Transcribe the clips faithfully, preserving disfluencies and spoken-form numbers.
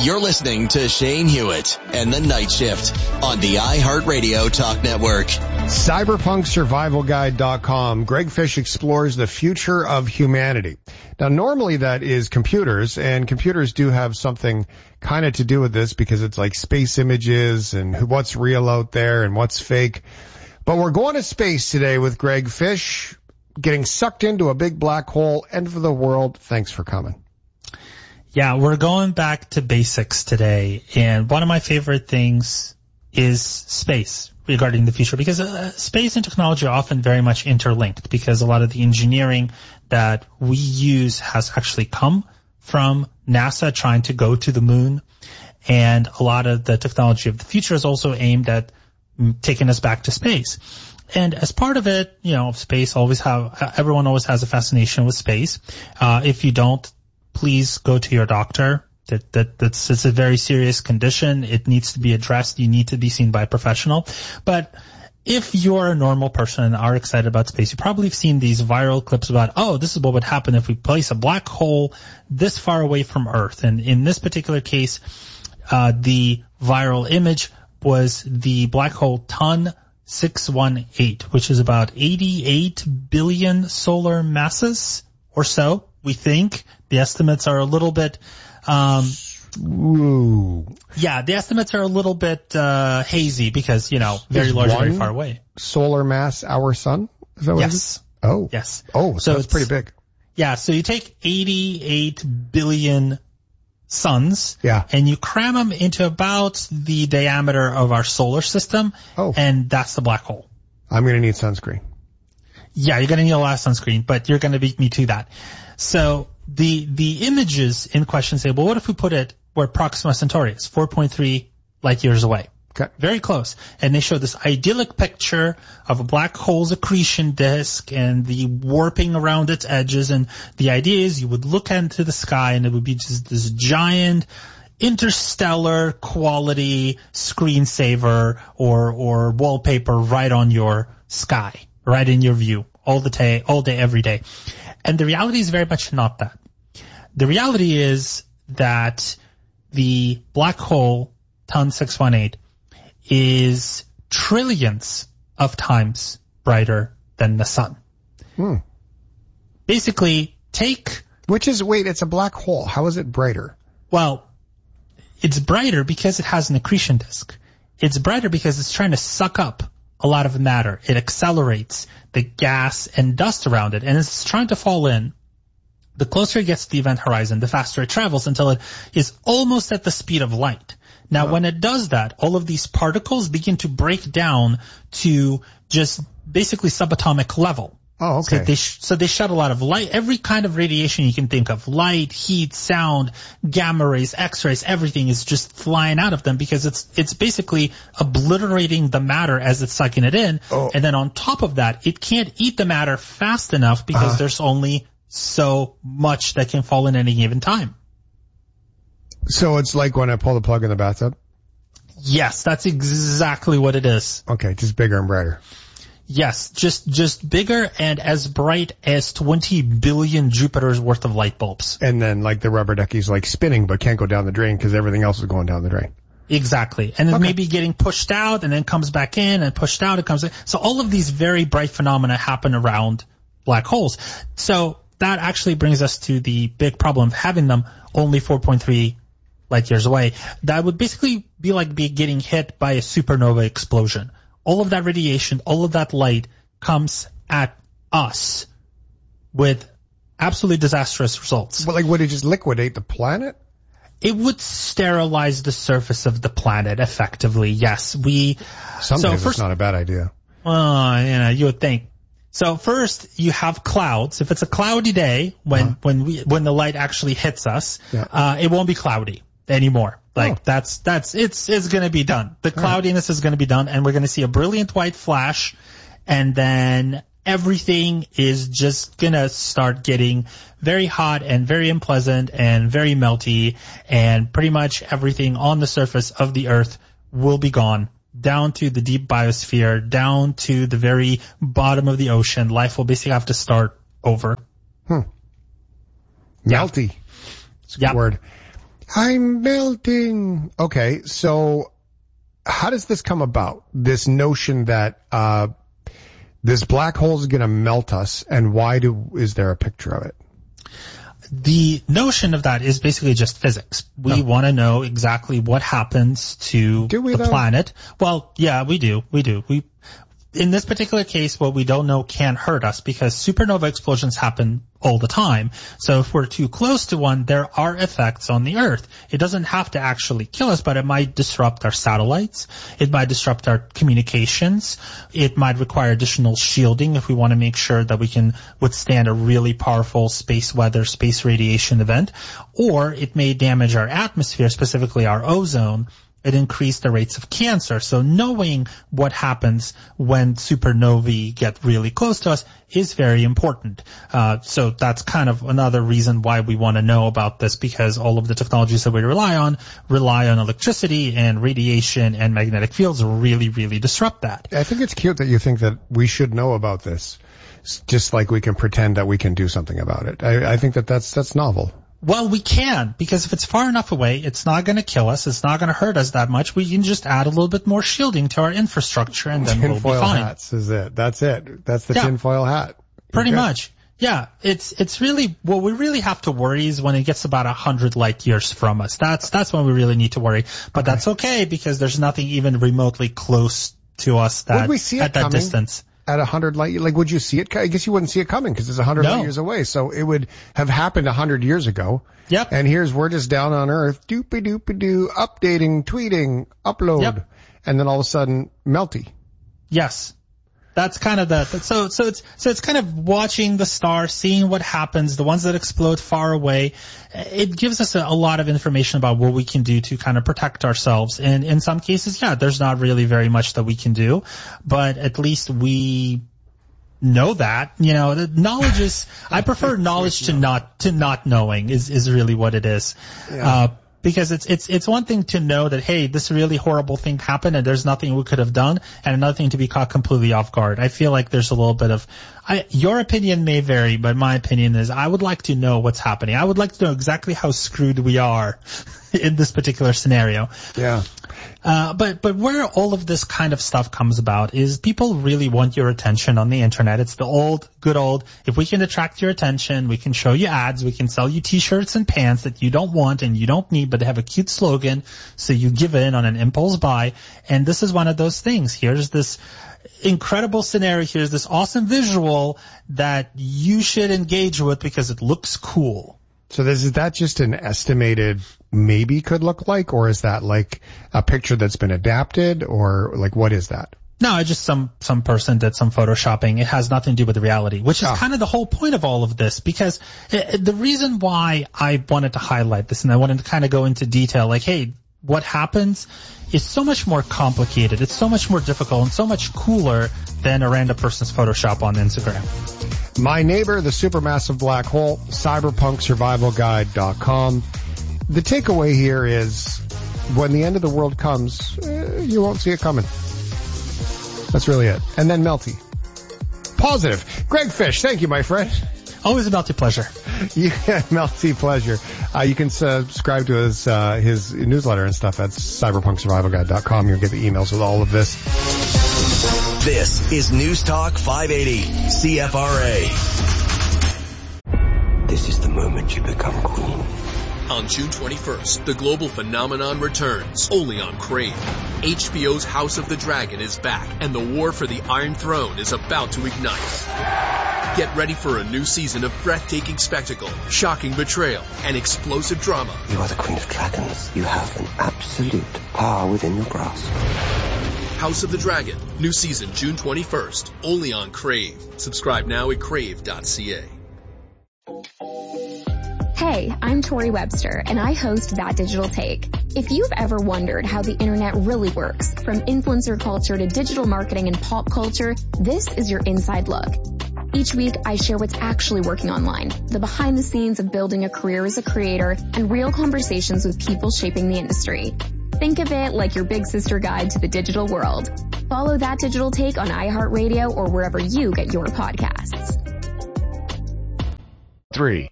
You're listening to Shane Hewitt and the Night Shift on the iHeartRadio Talk Network. Cyberpunk Survival Guide dot com. Greg Fish explores the future of humanity. Now, normally that is computers, and computers do have something kind of to do with this because it's like space images and what's real out there and what's fake. But we're going to space today with Greg Fish, getting sucked into a big black hole, end of the world. Thanks for coming. Yeah, we're going back to basics today, and one of my favorite things is space regarding the future, because uh, space and technology are often very much interlinked, because a lot of the engineering that we use has actually come from NASA trying to go to the moon, and a lot of the technology of the future is also aimed at mm, taking us back to space. And as part of it, you know, space always have, everyone always has a fascination with space. Uh, if you don't, please go to your doctor. That, that, that's, it's a very serious condition. It needs to be addressed. You need to be seen by a professional. But if you're a normal person and are excited about space, you probably have seen these viral clips about, oh, this is what would happen if we place a black hole this far away from Earth. And in this particular case, uh, the viral image was the black hole Ton six one eight, which is about eighty-eight billion solar masses or so, we think. The estimates are a little bit, um, Ooh. yeah, the estimates are a little bit, uh, hazy because, you know, very Is large, one very far away. Solar mass our sun? Is that what Yes. it is? Oh. Yes. Oh, so, So that's pretty it's- big. Yeah, so you take eighty-eight billion suns, Yeah. and you cram them into about the diameter of our solar system, Oh. and that's the black hole. I'm going to need sunscreen. Yeah, you're going to need a lot of sunscreen, but you're going to beat me to that. So the the images in question say, well, what if we put it where Proxima Centauri is, four point three light years away? Okay. Very close. And they show this idyllic picture of a black hole's accretion disk and the warping around its edges. And the idea is you would look into the sky and it would be just this giant interstellar quality screensaver or or wallpaper right on your sky, right in your view, all the day, all day, every day. And the reality is very much not that. The reality is that the black hole Ton six one eight is trillions of times brighter than the sun. Hmm. Basically, take... Which is, wait, it's a black hole. How is it brighter? Well, it's brighter because it has an accretion disk. It's brighter because it's trying to suck up a lot of matter. It accelerates the gas and dust around it, and it's trying to fall in. The closer it gets to the event horizon, the faster it travels until it is almost at the speed of light. Now, Oh. when it does that, all of these particles begin to break down to just basically subatomic level. Oh, okay. So they, sh- so they shed a lot of light, every kind of radiation you can think of, light, heat, sound, gamma rays, X-rays, everything is just flying out of them because it's it's basically obliterating the matter as it's sucking it in. Oh. And then on top of that, it can't eat the matter fast enough because Uh. there's only so much that can fall in any given time. So it's like when I pull the plug in the bathtub? Yes, that's exactly what it is. Okay, just bigger and brighter. Yes, just just bigger and as bright as twenty billion Jupiter's worth of light bulbs. And then like the rubber ducky's like spinning but can't go down the drain because everything else is going down the drain. Exactly. And then Okay. maybe getting pushed out and then comes back in and pushed out, it comes in. So all of these very bright phenomena happen around black holes. So that actually brings us to the big problem of having them only four point three light years away. That would basically be like be getting hit by a supernova explosion. All of that radiation, all of that light comes at us with absolutely disastrous results. But like, would it just liquidate the planet? It would sterilize the surface of the planet effectively, yes. We, Sometimes so first, it's not a bad idea. Uh, you know, you would think. So first, you have clouds. If it's a cloudy day, when Uh-huh. when we when the light actually hits us, Yeah. uh, it won't be cloudy anymore. Like Oh. that's that's it's it's going to be done. The cloudiness is going to be done, and we're going to see a brilliant white flash, and then everything is just going to start getting very hot and very unpleasant and very melty, and pretty much everything on the surface of the Earth will be gone. Down to the deep biosphere, down to the very bottom of the ocean. Life will basically have to start over. Hmm. Melty. It's a good Yep. word. I'm melting. Okay, so how does this come about? This notion that uh this black hole is going to melt us, and why do is there a picture of it? The notion of that is basically just physics. We oh. want to know exactly what happens to do we, the though? planet. Well, yeah, we do. We do. We, in this particular case, what we don't know can hurt us because supernova explosions happen all the time. So if we're too close to one, there are effects on the Earth. It doesn't have to actually kill us, but it might disrupt our satellites. It might disrupt our communications. It might require additional shielding if we want to make sure that we can withstand a really powerful space weather, space radiation event. Or it may damage our atmosphere, specifically our ozone. It increased the rates of cancer. So knowing what happens when supernovae get really close to us is very important. Uh, so that's kind of another reason why we want to know about this, because all of the technologies that we rely on rely on electricity, and radiation and magnetic fields really, really disrupt that. I think it's cute that you think that we should know about this, just like we can pretend that we can do something about it. I, I think that that's, that's novel. Well, we can, because if it's far enough away, it's not going to kill us. It's not going to hurt us that much. We can just add a little bit more shielding to our infrastructure, and then we'll be fine. Tinfoil hats is it. That's it. That's the yeah. tinfoil hat. Pretty okay. much. Yeah. It's, it's really, what we really have to worry is when it gets about a hundred light years from us. That's, that's when we really need to worry. But okay. that's okay, because there's nothing even remotely close to us that, Would we see it at that coming? distance. At a hundred light, like, would you see it? I guess you wouldn't see it coming because it's a hundred no. light years away. So it would have happened a hundred years ago. Yep. And here's, we're just down on Earth, doopy doopy doo, updating, tweeting, upload. Yep. And then all of a sudden, melty. Yes. That's kind of the, so, so it's, so it's kind of watching the stars, seeing what happens, the ones that explode far away. It gives us a, a lot of information about what we can do to kind of protect ourselves. And in some cases, yeah, there's not really very much that we can do, but at least we know that, you know, the knowledge is, I prefer knowledge to not, to not knowing is, is really what it is. Yeah. Uh, Because it's, it's, it's one thing to know that, hey, this really horrible thing happened and there's nothing we could have done, and another thing to be caught completely off guard. I feel like there's a little bit of, I, your opinion may vary, but my opinion is I would like to know what's happening. I would like to know exactly how screwed we are in this particular scenario. Yeah. Uh, but, but where all of this kind of stuff comes about is people really want your attention on the internet. It's the old, good old, if we can attract your attention, we can show you ads, we can sell you t-shirts and pants that you don't want and you don't need, but they have a cute slogan, so you give in on an impulse buy. And this is one of those things. Here's this incredible scenario, here's this awesome visual that you should engage with because it looks cool. So this, is that just an estimated maybe could look like, or is that like a picture that's been adapted, or like what is that? No, it's just some, some person did some photoshopping. It has nothing to do with the reality, which is oh. kind of the whole point of all of this, because it, the reason why I wanted to highlight this and I wanted to kind of go into detail, like, hey, what happens is so much more complicated. It's so much more difficult and so much cooler than a random person's Photoshop on Instagram. My Neighbor, the Supermassive Black Hole, cyberpunk survival guide dot com. The takeaway here is when the end of the world comes, uh, you won't see it coming. That's really it. And then melty. Positive. Greg Fish, thank you, my friend. Always a melty pleasure. Yeah, melty pleasure. Uh, you can subscribe to his, uh, his newsletter and stuff at cyberpunk survival guide dot com. You'll get the emails with all of this. This is News Talk five eighty C F R A. This is the moment you become queen. On June twenty-first, the global phenomenon returns, only on Crave. H B O's House of the Dragon is back, and the war for the Iron Throne is about to ignite. Get ready for a new season of breathtaking spectacle, shocking betrayal, and explosive drama. You are the Queen of Dragons. You have an absolute power within your grasp. House of the Dragon, new season June twenty-first, only on Crave. Subscribe now at crave dot c a. Hey, I'm Tori Webster, and I host That Digital Take. If you've ever wondered how the internet really works, from influencer culture to digital marketing and pop culture, this is your inside look. Each week, I share what's actually working online, the behind the scenes of building a career as a creator, and real conversations with people shaping the industry. Think of it like your big sister guide to the digital world. Follow That Digital Take on iHeartRadio or wherever you get your podcasts. Three. Hack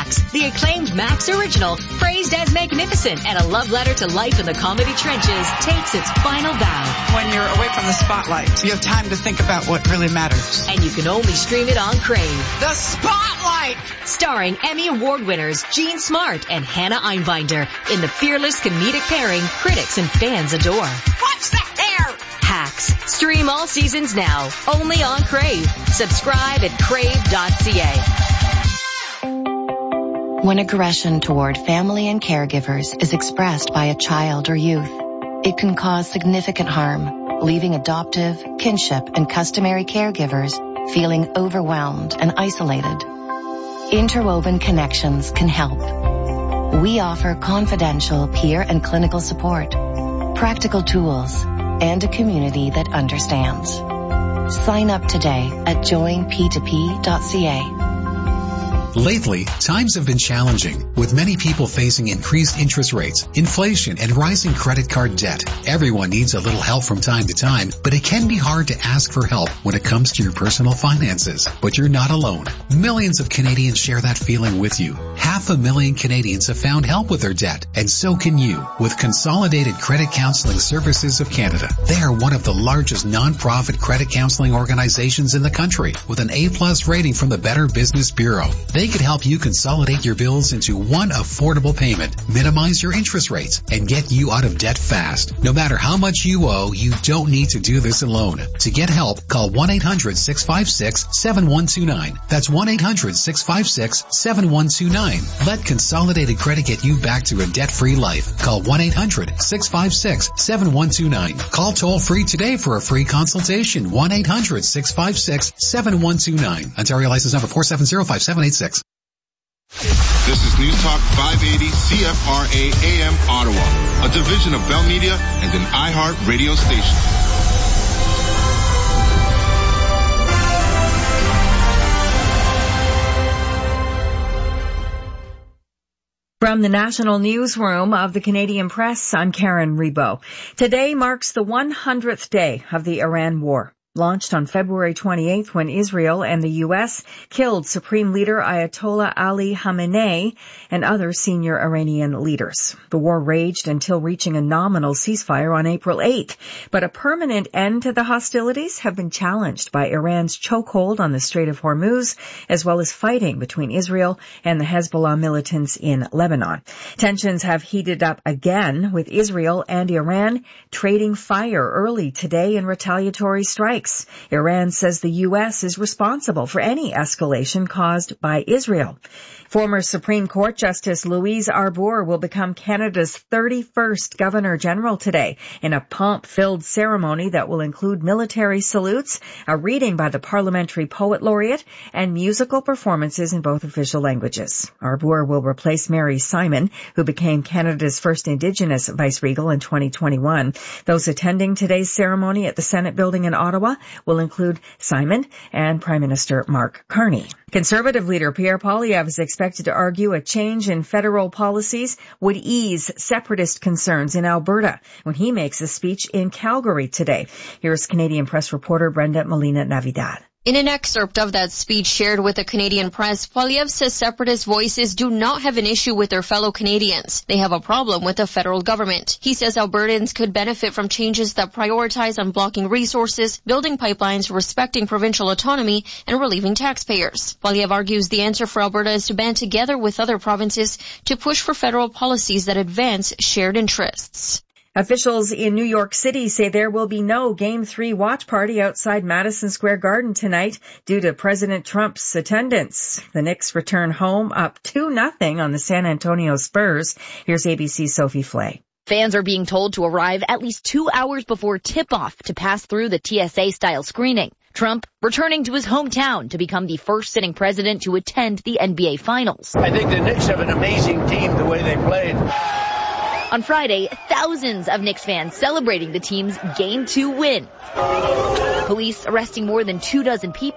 Max, the acclaimed Max original, praised as magnificent and a love letter to life in the comedy trenches, takes its final bow. When you're away from the spotlight, you have time to think about what really matters. And you can only stream it on Crave. The Spotlight! Starring Emmy Award winners Jean Smart and Hannah Einbinder in the fearless comedic pairing critics and fans adore. What's the hair? Hacks. Stream all seasons now, only on Crave. Subscribe at crave dot c a. When aggression toward family and caregivers is expressed by a child or youth, it can cause significant harm, leaving adoptive, kinship, and customary caregivers feeling overwhelmed and isolated. Interwoven Connections can help. We offer confidential peer and clinical support, practical tools, and a community that understands. Sign up today at join p two p dot c a. Lately, times have been challenging, with many people facing increased interest rates, inflation, and rising credit card debt. Everyone needs a little help from time to time, but it can be hard to ask for help when it comes to your personal finances. But you're not alone. Millions of Canadians share that feeling with you. Half a million Canadians have found help with their debt, and so can you, with Consolidated Credit Counseling Services of Canada. They are one of the largest non-profit credit counseling organizations in the country, with an A-plus rating from the Better Business Bureau. They could help you consolidate your bills into one affordable payment, minimize your interest rates, and get you out of debt fast. No matter how much you owe, you don't need to do this alone. To get help, call one eight hundred six five six seven one two nine. That's one eight hundred six five six seven one two nine. Let Consolidated Credit get you back to a debt-free life. Call one eight hundred six five six seven one two nine. Call toll-free today for a free consultation. one eight hundred six five six seven one two nine. Ontario license number four seven zero five seven eight six. This is News Talk five eighty C F R A A M Ottawa, a division of Bell Media and an iHeart radio station. From the National Newsroom of the Canadian Press, I'm Karen Rebo. Today marks the one hundredth day of the Iran War. Launched on February twenty-eighth when Israel and the U S killed Supreme Leader Ayatollah Ali Khamenei and other senior Iranian leaders. The war raged until reaching a nominal ceasefire on April eighth, but a permanent end to the hostilities have been challenged by Iran's chokehold on the Strait of Hormuz, as well as fighting between Israel and the Hezbollah militants in Lebanon. Tensions have heated up again, with Israel and Iran trading fire early today in retaliatory strikes. Iran says the U S is responsible for any escalation caused by Israel. Former Supreme Court Justice Louise Arbour will become Canada's thirty-first Governor General today in a pomp-filled ceremony that will include military salutes, a reading by the Parliamentary Poet Laureate, and musical performances in both official languages. Arbour will replace Mary Simon, who became Canada's first Indigenous Vice-Regal in twenty twenty-one. Those attending today's ceremony at the Senate building in Ottawa will include Simon and Prime Minister Mark Carney. Conservative leader Pierre Poilievre is expected to argue a change in federal policies would ease separatist concerns in Alberta when he makes a speech in Calgary today. Here's Canadian Press reporter Brenda Molina Navidad. In an excerpt of that speech shared with the Canadian Press, Poilievre says separatist voices do not have an issue with their fellow Canadians. They have a problem with the federal government. He says Albertans could benefit from changes that prioritize unblocking resources, building pipelines, respecting provincial autonomy, and relieving taxpayers. Poilievre argues the answer for Alberta is to band together with other provinces to push for federal policies that advance shared interests. Officials in New York City say there will be no Game three watch party outside Madison Square Garden tonight due to President Trump's attendance. The Knicks return home up two nothing on the San Antonio Spurs. Here's A B C's Sophie Flay. Fans are being told to arrive at least two hours before tip-off to pass through the T S A-style screening. Trump returning to his hometown to become the first sitting president to attend the N B A Finals. I think the Knicks have an amazing team the way they played. On Friday, thousands of Knicks fans celebrating the team's Game two win. Police arresting more than two dozen people.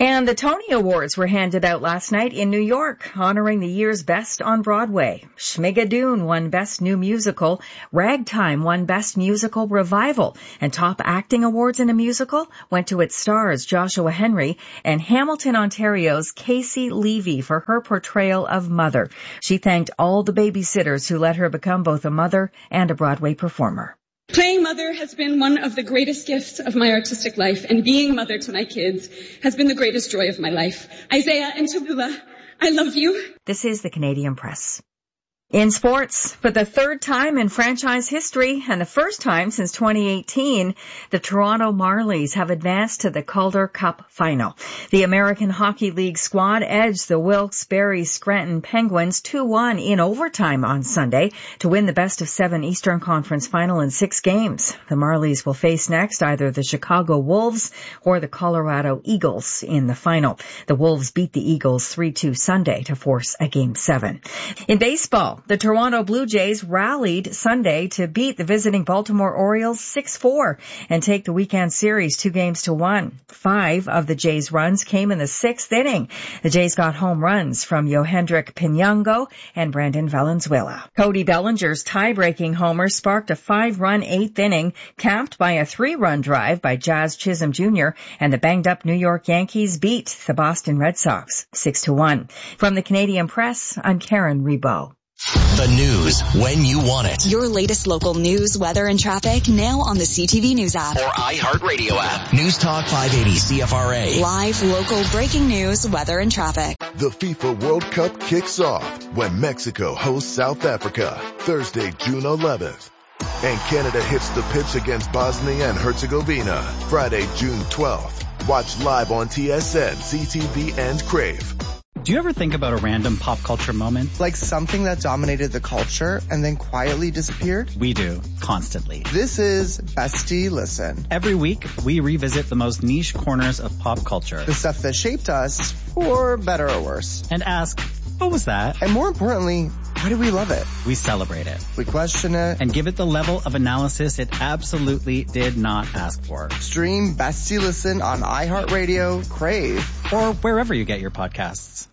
And the Tony Awards were handed out last night in New York, honoring the year's best on Broadway. Schmigadoon won Best New Musical, Ragtime won Best Musical Revival, and top acting awards in a musical went to its stars Joshua Henry and Hamilton, Ontario's Casey Levy for her portrayal of Mother. She thanked all the babysitters who let her become both a mother and a Broadway performer. Playing mother has been one of the greatest gifts of my artistic life, and being mother to my kids has been the greatest joy of my life. Isaiah and Tabula, I love you. This is the Canadian Press. In sports, for the third time in franchise history and the first time since twenty eighteen, the Toronto Marlies have advanced to the Calder Cup final. The American Hockey League squad edged the Wilkes-Barre Scranton Penguins two one in overtime on Sunday to win the best of seven Eastern Conference final in six games. The Marlies will face next either the Chicago Wolves or the Colorado Eagles in the final. The Wolves beat the Eagles three two Sunday to force a game seven. In baseball, the Toronto Blue Jays rallied Sunday to beat the visiting Baltimore Orioles six four and take the weekend series two games to one. Five of the Jays' runs came in the sixth inning. The Jays got home runs from Yohendrick Pinango and Brandon Valenzuela. Cody Bellinger's tie-breaking homer sparked a five-run eighth inning, capped by a three-run drive by Jazz Chisholm Junior, and the banged-up New York Yankees beat the Boston Red Sox six to one. From the Canadian Press, I'm Karen Rebo. The news when you want it. Your latest local news, weather, and traffic now on the C T V News app. Or iHeartRadio app. News Talk five eighty C F R A. Live, local, breaking news, weather, and traffic. The FIFA World Cup kicks off when Mexico hosts South Africa, Thursday, June eleventh. And Canada hits the pitch against Bosnia and Herzegovina, Friday, June twelfth. Watch live on T S N, C T V, and Crave. Do you ever think about a random pop culture moment? Like something that dominated the culture and then quietly disappeared? We do, constantly. This is Bestie Listen. Every week, we revisit the most niche corners of pop culture. The stuff that shaped us, for better or worse. And ask, what was that? And more importantly, why do we love it? We celebrate it. We question it. And give it the level of analysis it absolutely did not ask for. Stream Bestie Listen on iHeartRadio, Crave, or wherever you get your podcasts.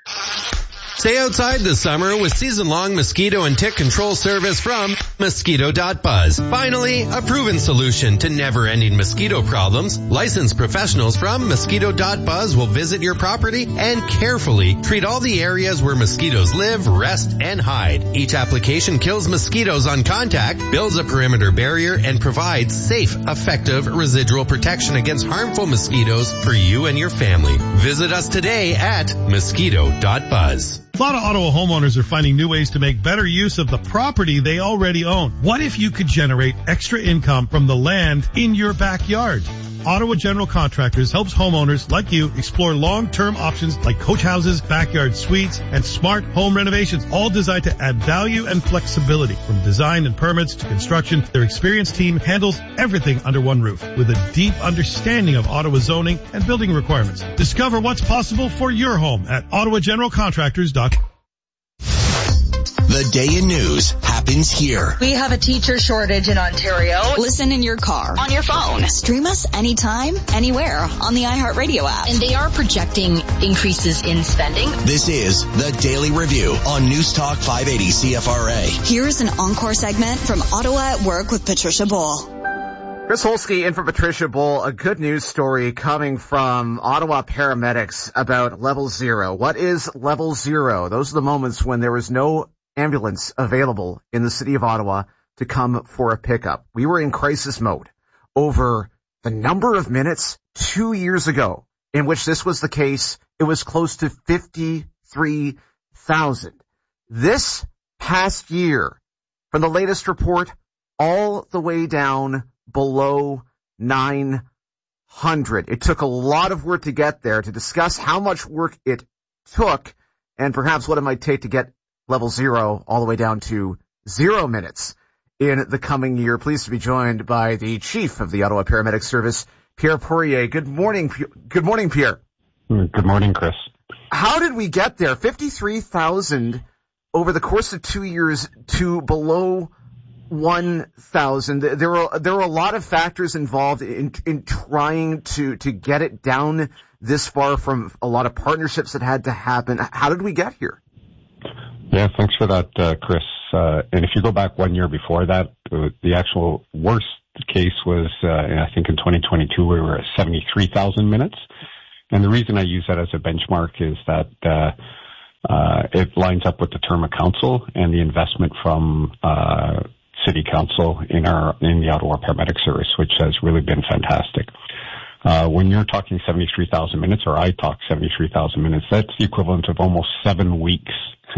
Stay outside this summer with season-long mosquito and tick control service from Mosquito dot buzz. Finally, a proven solution to never-ending mosquito problems. Licensed professionals from Mosquito dot buzz will visit your property and carefully treat all the areas where mosquitoes live, rest, and hide. Each application kills mosquitoes on contact, builds a perimeter barrier, and provides safe, effective residual protection against harmful mosquitoes for you and your family. Visit us today at Mosquito dot buzz. A lot of Ottawa homeowners are finding new ways to make better use of the property they already own. What if you could generate extra income from the land in your backyard? Ottawa General Contractors helps homeowners like you explore long-term options like coach houses, backyard suites, and smart home renovations, all designed to add value and flexibility. From design and permits to construction, their experienced team handles everything under one roof with a deep understanding of Ottawa zoning and building requirements. Discover what's possible for your home at ottawa general contractors dot com. The day in news happens here. We have a teacher shortage in Ontario. Listen in your car, on your phone. Stream us anytime, anywhere on the iHeartRadio app. And they are projecting increases in spending. This is the Daily Review on News Talk five eighty C F R A. Here's an encore segment from Ottawa at Work with Patricia Bull. Chris Holsky in for Patricia Bull. A good news story coming from Ottawa paramedics about level zero. What is level zero? Those are the moments when there is no ambulance available in the city of Ottawa to come for a pickup. We were in crisis mode over the number of minutes two years ago in which this was the case. It was close to fifty-three thousand. This past year, from the latest report, all the way down below nine hundred. It took a lot of work to get there. To discuss how much work it took and perhaps what it might take to get level zero all the way down to zero minutes in the coming year. Pleased to be joined by the chief of the Ottawa Paramedic Service, Pierre Poirier. Good morning. Good morning, Pierre. Good morning, Chris. How did we get there? fifty-three thousand over the course of two years to below seventy-one thousand. There were there were a lot of factors involved in in trying to to get it down this far, from a lot of partnerships that had to happen. How did we get here? Yeah, thanks for that, uh, Chris. Uh, and if you go back one year before that, uh, the actual worst case was, uh, I think in twenty twenty-two, we were at seventy-three thousand minutes. And the reason I use that as a benchmark is that uh, uh, it lines up with the term of council and the investment from uh, City Council in our in the Ottawa Paramedic Service, which has really been fantastic. Uh, when you're talking seventy-three thousand minutes, or I talk seventy-three thousand minutes, that's the equivalent of almost seven weeks.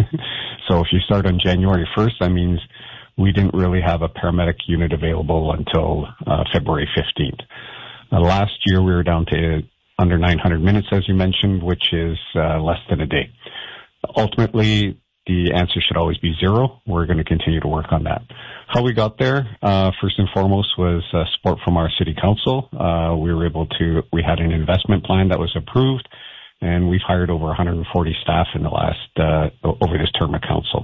So if you start on January first, that means we didn't really have a paramedic unit available until uh, February fifteenth. Uh, last year, we were down to under nine hundred minutes, as you mentioned, which is uh, less than a day. Ultimately, the answer should always be zero. We're going to continue to work on that. How we got there, uh, first and foremost, was uh, support from our city council. Uh, we were able to, we had an investment plan that was approved, and we've hired over one hundred forty staff in the last, uh, over this term of council.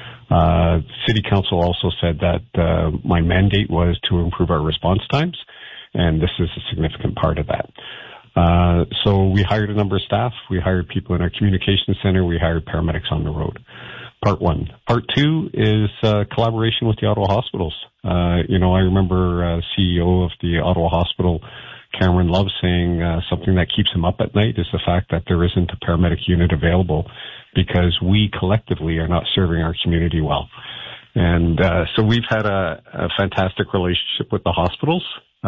Uh, city council also said that, uh, my mandate was to improve our response times, and this is a significant part of that. Uh, so we hired a number of staff. We hired people in our communication center. We hired paramedics on the road. Part one. Part two is uh, collaboration with the Ottawa hospitals. Uh, you know, I remember uh, C E O of the Ottawa Hospital, Cameron Love, saying uh, something that keeps him up at night is the fact that there isn't a paramedic unit available because we collectively are not serving our community well. And uh, so we've had a, a fantastic relationship with the hospitals.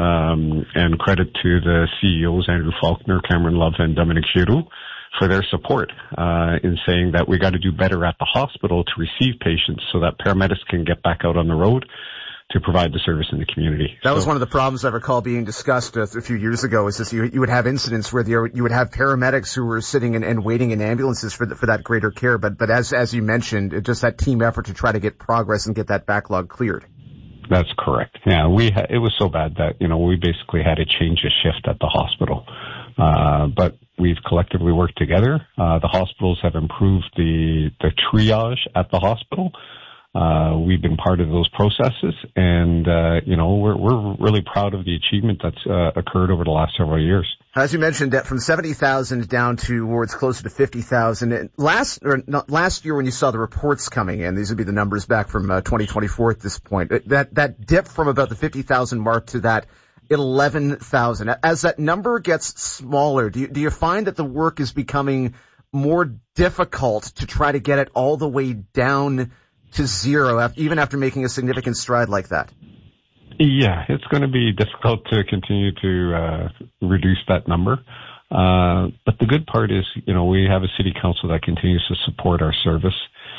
Um, and credit to the C E Os, Andrew Faulkner, Cameron Love, and Dominic Giroux, for their support uh, in saying that we got to do better at the hospital to receive patients so that paramedics can get back out on the road to provide the service in the community. That so, was one of the problems I recall being discussed a, a few years ago, is this you, you would have incidents where there, you would have paramedics who were sitting and, and waiting in ambulances for the, for that greater care. But, but as, as you mentioned, it just that team effort to try to get progress and get that backlog cleared. That's correct. Yeah, we ha- it was so bad that, you know, we basically had to change a shift at the hospital. Uh, but we've collectively worked together. Uh, the hospitals have improved the, the triage at the hospital. Uh, we've been part of those processes, and, uh, you know, we're, we're really proud of the achievement that's, uh, occurred over the last several years. As you mentioned, that from seventy thousand down towards closer to fifty thousand. Last, or not, last year when you saw the reports coming in, these would be the numbers back from uh, twenty twenty-four at this point, that, that dip from about the fifty thousand mark to that eleven thousand. As that number gets smaller, do you, do you find that the work is becoming more difficult to try to get it all the way down to zero, even after making a significant stride like that? Yeah, it's going to be difficult to continue to uh, reduce that number. Uh, but the good part is, you know, we have a city council that continues to support our service.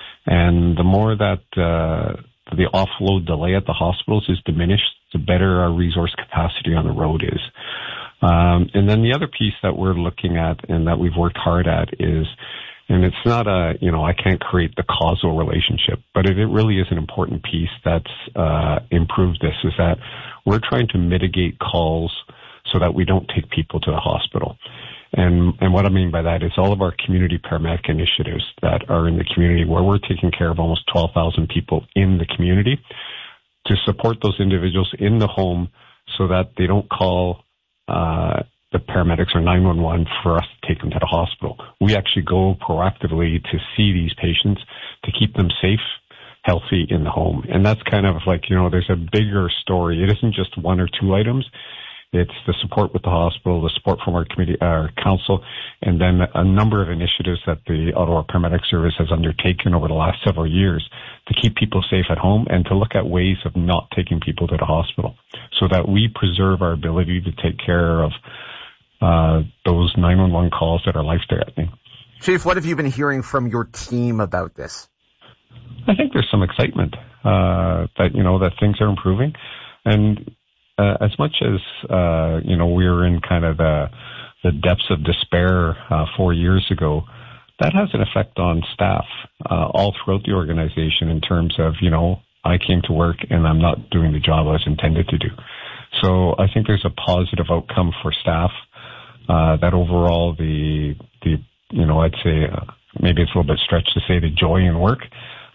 And the more that uh, the offload delay at the hospitals is diminished, the better our resource capacity on the road is. Um, and then the other piece that we're looking at and that we've worked hard at is, and it's not a, you know, I can't create the causal relationship, but it, it really is an important piece that's uh, improved this, is that we're trying to mitigate calls so that we don't take people to the hospital. And, and what I mean by that is all of our community paramedic initiatives that are in the community, where we're taking care of almost twelve thousand people in the community, to support those individuals in the home so that they don't call uh the paramedics or nine one one for us to take them to the hospital. We actually go proactively to see these patients to keep them safe, healthy in the home. And that's kind of like, you know, there's a bigger story. It isn't just one or two items. It's the support with the hospital, the support from our committee, our council, and then a number of initiatives that the Ottawa Paramedic Service has undertaken over the last several years to keep people safe at home and to look at ways of not taking people to the hospital so that we preserve our ability to take care of Uh, those nine one one calls that are life-threatening. Chief, what have you been hearing from your team about this? I think there's some excitement, uh, that, you know, that things are improving. And, uh, as much as, uh, you know, we were in kind of the, the depths of despair, uh, four years ago, that has an effect on staff, uh, all throughout the organization in terms of, you know, I came to work and I'm not doing the job I was intended to do. So I think there's a positive outcome for staff. Uh, that overall the, the, you know, I'd say, uh, maybe it's a little bit stretched to say the joy in work,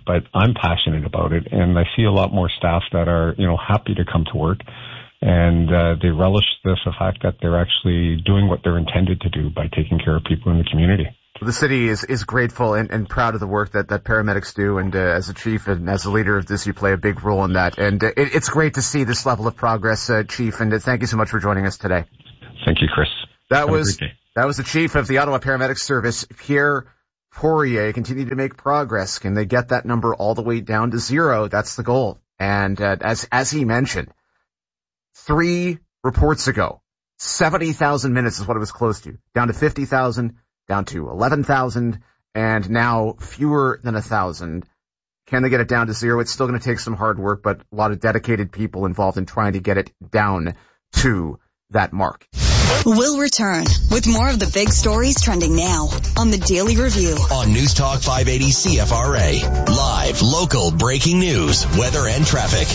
but I'm passionate about it, and I see a lot more staff that are, you know, happy to come to work, and uh, they relish this, the fact that they're actually doing what they're intended to do by taking care of people in the community. The city is, is grateful and, and proud of the work that, that paramedics do, and uh, as a chief and as a leader of this, you play a big role in that. And uh, it, it's great to see this level of progress, uh, Chief, and uh, thank you so much for joining us today. Thank you, Chris. That Have was a great day. That was the chief of the Ottawa Paramedic Service, Pierre Poirier. Continue to make progress. Can they get that number all the way down to zero? That's the goal. And uh, as as he mentioned, three reports ago, seventy thousand minutes is what it was close to, down to fifty thousand. Down to eleven thousand, and now fewer than one thousand. Can they get it down to zero? It's still going to take some hard work, but a lot of dedicated people involved in trying to get it down to that mark. We'll return with more of the big stories trending now on the Daily Review. On News Talk five eighty C F R A. Live, local, breaking news, weather, and traffic.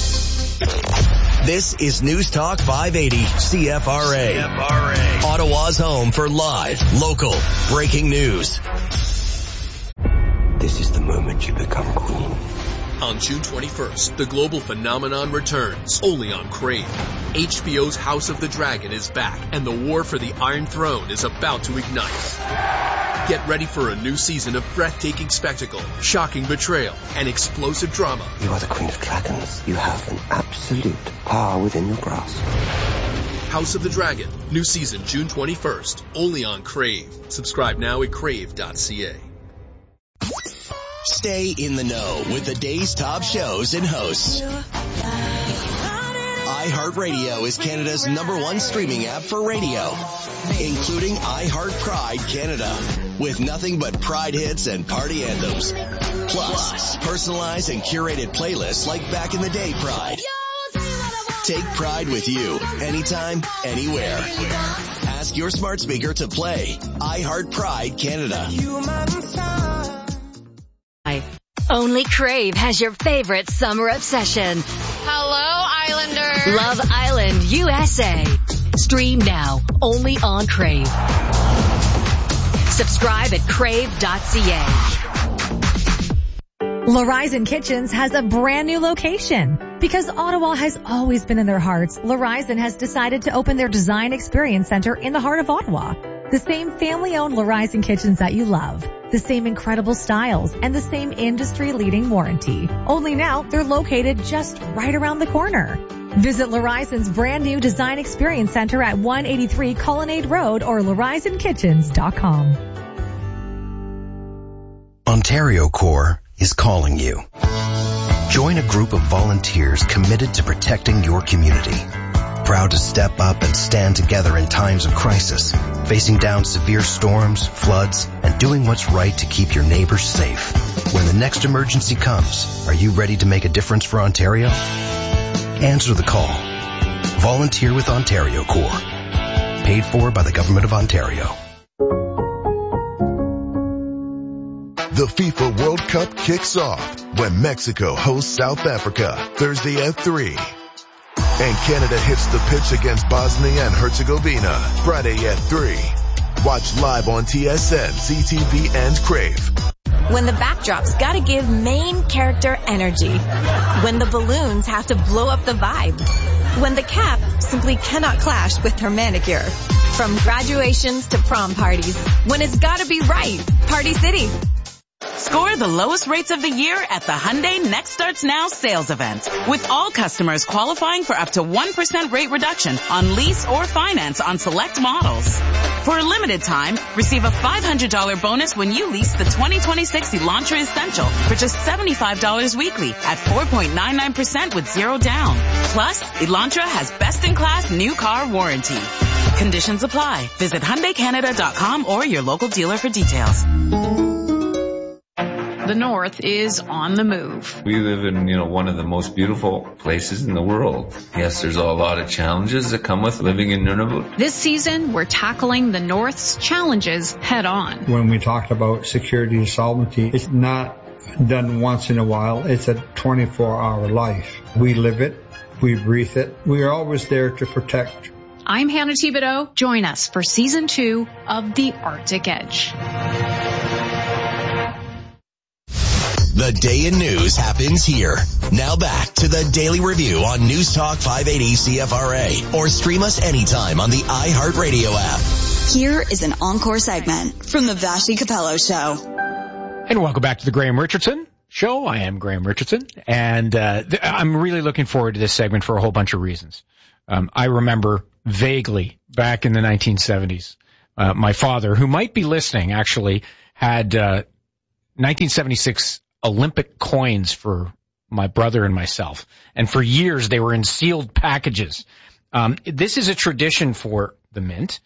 This is News Talk five eighty C F R A. C F R A. Ottawa's home for live, local, breaking news. This is the moment you become queen. On June twenty-first, the global phenomenon returns, only on Crave. H B O's House of the Dragon is back, and the war for the Iron Throne is about to ignite. Get ready for a new season of breathtaking spectacle, shocking betrayal, and explosive drama. You are the Queen of Dragons. You have an absolute power within your grasp. House of the Dragon, new season June twenty-first, only on Crave. Subscribe now at crave dot c a. Stay in the know with the day's top shows and hosts. iHeartRadio is Canada's number one streaming app for radio, including iHeart Pride Canada, with nothing but Pride hits and party anthems. Plus, personalized and curated playlists like Back in the Day Pride. Take Pride with you, anytime, anywhere. Ask your smart speaker to play iHeart Pride Canada. Only Crave has your favorite summer obsession. Hello, Islanders. Love Island U S A. Stream now, only on Crave. Subscribe at crave dot c a. Larizon Kitchens has a brand new location. Because Ottawa has always been in their hearts, Larizon has decided to open their Design Experience Center in the heart of Ottawa. The same family-owned Larizon Kitchens that you love. The same incredible styles and the same industry-leading warranty. Only now, they're located just right around the corner. Visit Larizon's brand new Design Experience Center at one eighty-three Colonnade Road or larizon kitchens dot com. Ontario Corps is calling you. Join a group of volunteers committed to protecting your community. Proud to step up and stand together in times of crisis, facing down severe storms, floods, and doing what's right to keep your neighbors safe. When the next emergency comes, are you ready to make a difference for Ontario? Answer the call. Volunteer with Ontario Corps. Paid for by the Government of Ontario. The FIFA World Cup kicks off when Mexico hosts South Africa Thursday at three. And Canada hits the pitch against Bosnia and Herzegovina Friday at three. Watch live on T S N, C T V, and Crave. When the backdrop's gotta give main character energy. When the balloons have to blow up the vibe. When the cap simply cannot clash with her manicure. From graduations to prom parties. When it's gotta be right. Party City. Score the lowest rates of the year at the Hyundai Next Starts Now sales event, with all customers qualifying for up to one percent rate reduction on lease or finance on select models. For a limited time, receive a five hundred dollars bonus when you lease the twenty twenty-six Elantra Essential for just seventy-five dollars weekly at four point nine nine percent with zero down. Plus, Elantra has best-in-class new car warranty. Conditions apply. Visit Hyundai Canada dot com or your local dealer for details. The North is on the move. We live in, you know, one of the most beautiful places in the world. Yes, there's a lot of challenges that come with living in Nunavut. This season, we're tackling the North's challenges head on. When we talk about security and sovereignty, it's not done once in a while. It's a twenty-four hour life. We live it. We breathe it. We are always there to protect. I'm Hannah Thibodeau. Join us for season two of The Arctic Edge. The day in news happens here. Now back to the Daily Review on News Talk five eighty C F R A, or stream us anytime on the iHeartRadio app. Here is an encore segment from the Vashti Capello Show. And welcome back to the Graham Richardson Show. I am Graham Richardson, and uh, th- I'm really looking forward to this segment for a whole bunch of reasons. Um, I remember vaguely back in the nineteen seventies, uh, my father, who might be listening, actually had uh, nineteen seventy-six Olympic coins for my brother and myself. And for years, they were in sealed packages. Um, this is a tradition for the Mint,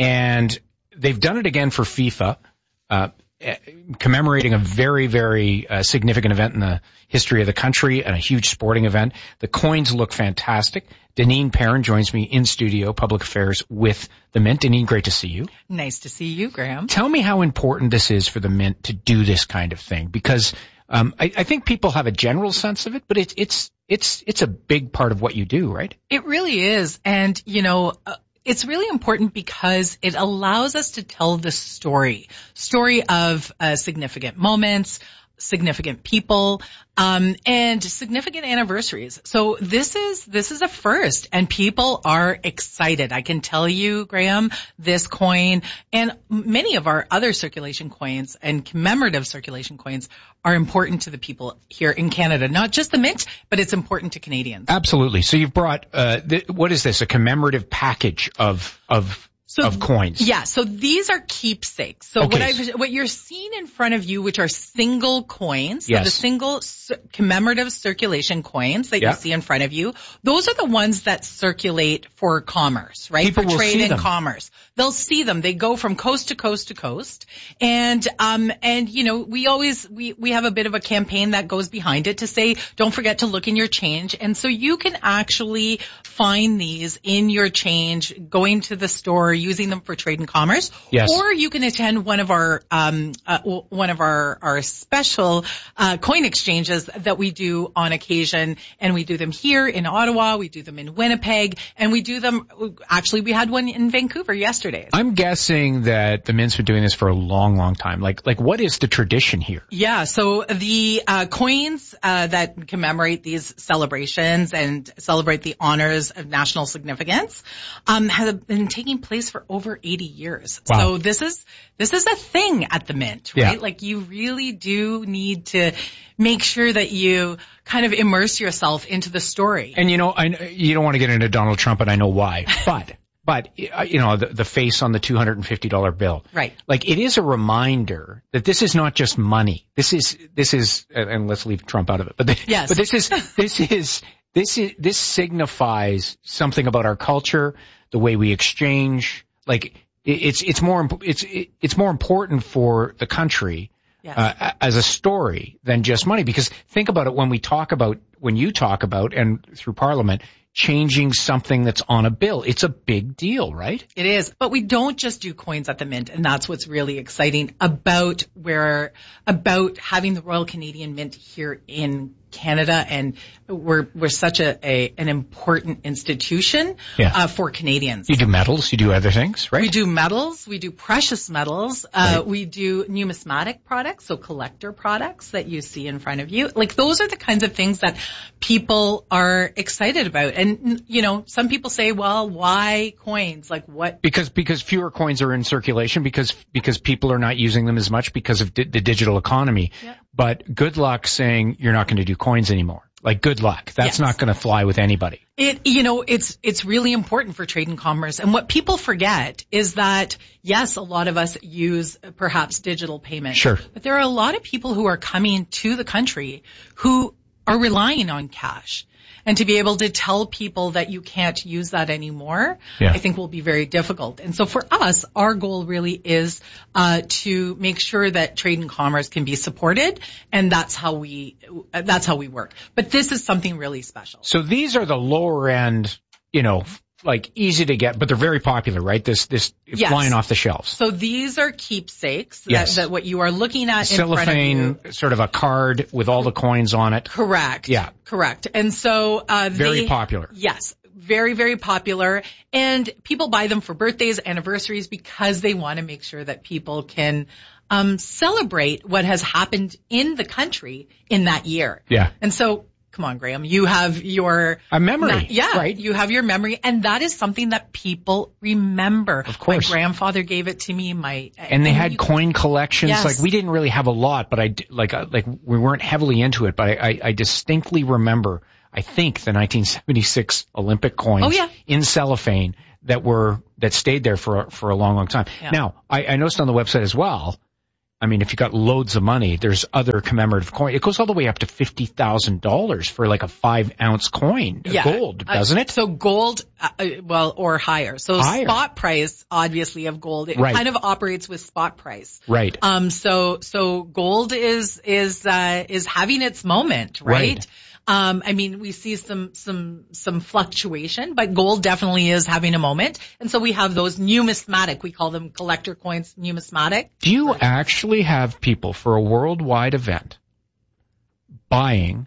and they've done it again for FIFA, uh, commemorating a very, very uh, significant event in the history of the country and a huge sporting event. The coins look fantastic. Deneen Perrin joins me in studio, Public Affairs with the Mint. Deneen, great to see you. Nice to see you, Graham. Tell me how important this is for the Mint to do this kind of thing, because um, I, I think people have a general sense of it, but it's it's it's it's a big part of what you do, right? It really is, and you know. Uh, It's really important because it allows us to tell the story, story of uh, significant moments, significant people, um, and significant anniversaries. So this is, this is a first, and people are excited. I can tell you, Graham, this coin and many of our other circulation coins and commemorative circulation coins are important to the people here in Canada, not just the Mint, but it's important to Canadians. Absolutely. So you've brought, uh, th- what is this, a commemorative package of, of, So, of coins. Yeah, so these are keepsakes. So okay. what I've, what you're seeing in front of you, which are single coins, so yes. the single c- commemorative circulation coins that yeah. you see in front of you, those are the ones that circulate for commerce, right? People for will trade see and them. commerce. They'll see them. They go from coast to coast to coast. And, um, and, you know, we always, we, we have a bit of a campaign that goes behind it to say, don't forget to look in your change. And so you can actually find these in your change, going to the store, using them for trade and commerce. Yes. Or you can attend one of our, um, uh, one of our, our special, uh, coin exchanges that we do on occasion. And we do them here in Ottawa. We do them in Winnipeg, and we do them, actually we had one in Vancouver yesterday. I'm guessing that the Mint's been doing this for a long, long time. Like, like what is the tradition here? Yeah. So the, uh, coins, uh, that commemorate these celebrations and celebrate the honors of national significance, um, have been taking place for over eighty years. Wow. So this is, this is a thing at the Mint, right? Yeah. Like you really do need to make sure that you kind of immerse yourself into the story. And you know, I, you don't want to get into Donald Trump, and I know why, but, but, you know, the, the face on the two hundred fifty dollar bill. Right. Like, it is a reminder that this is not just money. This is, this is, and let's leave Trump out of it, but, the, yes. but this is, this is, this is, this signifies something about our culture, the way we exchange. Like, it's, it's more, it's, it's more important for the country, yes. uh, as a story than just money. Because think about it, when we talk about, when you talk about, and through Parliament, changing something that's on a bill, it's a big deal, right? It is. But we don't just do coins at the Mint, and that's what's really exciting about where, about having the Royal Canadian Mint here in Canada, and we're we're such a, a an important institution yeah. uh, for Canadians. You do metals, you do other things, right? We do metals, we do precious metals, uh, right. we do numismatic products, so collector products that you see in front of you. Like, those are the kinds of things that people are excited about. And, you know, some people say, well, why coins? Like, what? Because because fewer coins are in circulation, because because people are not using them as much because of di- the digital economy. Yeah. But good luck saying you're not going to do coins anymore. Like, good luck. That's yes. not going to fly with anybody. It, you know, it's, it's really important for trade and commerce. And what people forget is that, yes, a lot of us use perhaps digital payment. Sure. But there are a lot of people who are coming to the country who are relying on cash. And to be able to tell people that you can't use that anymore, yeah. I think will be very difficult. And so for us, our goal really is uh to make sure that trade and commerce can be supported, and that's how we that's how we work. But this is something really special. So these are the lower end, you know, like easy to get, but they're very popular, right? This this yes. flying off the shelves. So these are keepsakes yes. that, that what you are looking at cellophane, in front of you. Sort of a card with all the coins on it. Correct. Yeah. Correct. And so uh very they, popular. Yes. very, very popular, and people buy them for birthdays, anniversaries, because they want to make sure that people can um celebrate what has happened in the country in that year. Yeah. And so, come on, Graham, you have your a memory. Na- yeah, right. You have your memory, and that is something that people remember. Of course. My grandfather gave it to me. My and they had you, coin collections. Yes. Like we didn't really have a lot, but I like uh, like we weren't heavily into it. But I, I, I distinctly remember. I think the nineteen seventy-six Olympic coins oh, yeah. in cellophane that were that stayed there for for a long, long time. Yeah. Now, I, I noticed on the website as well. I mean, if you got loads of money, there's other commemorative coin. It goes all the way up to fifty thousand dollars for like a five ounce coin, yeah. gold, doesn't uh, it? So gold, uh, well, or higher. So higher. Spot price, obviously, of gold, it right. kind of operates with spot price. Right. Um. So so gold is is uh, is having its moment, right? Right. Um, I mean, we see some, some, some fluctuation, but gold definitely is having a moment. And so we have those numismatic, we call them collector coins, numismatic. Do you actually have people for a worldwide event buying